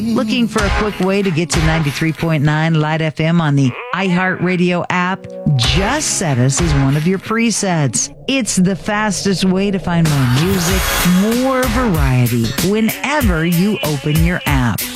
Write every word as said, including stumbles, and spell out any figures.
Looking for a quick way to get to ninety-three point nine Light F M on the iHeartRadio app? Just set us as one of your presets. It's the fastest way to find more music, more variety whenever you open your app.